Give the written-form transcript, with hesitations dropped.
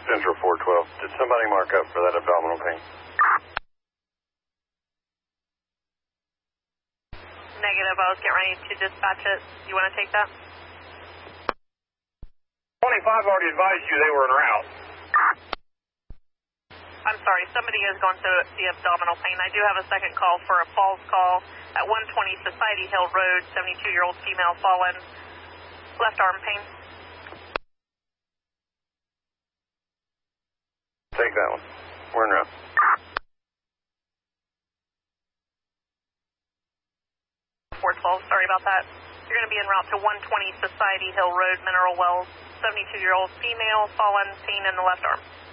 Central 412. Did somebody mark up for that abdominal pain? Negative. I was getting ready to dispatch it. You want to take that? 25 already advised you they were en route. I'm sorry. Somebody is going through the abdominal pain. I do have a second call for a falls call at 120 Society Hill Road. 72-year-old female fallen. Left arm pain. Take that one. We're en route. Sorry about that. You're going to be en route to 120 Society Hill Road, Mineral Wells. 72-year-old female fallen, seen in the left arm.